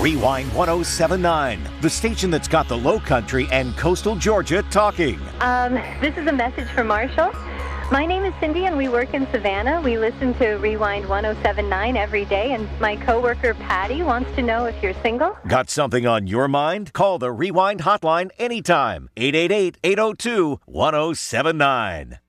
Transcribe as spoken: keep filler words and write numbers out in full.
Rewind one oh seven nine, the station that's got the Low Country and coastal Georgia talking. Um, this is a message for Marshall. My name is Cindy, and we work in Savannah. We listen to Rewind one oh seven nine every day, and my coworker Patty wants to know if you're single. Got something on your mind? Call the Rewind hotline anytime. eight eight eight, eight oh two, one oh seven nine.